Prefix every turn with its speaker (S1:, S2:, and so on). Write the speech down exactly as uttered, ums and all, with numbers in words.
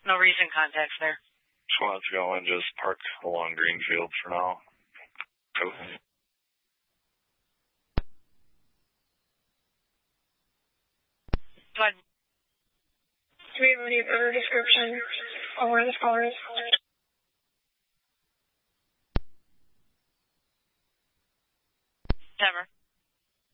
S1: No recent contacts there.
S2: Just wanted to go and just park along Greenfield for now. Cool.
S1: Go ahead.
S3: Do we have any further description of where this caller is?
S1: Never.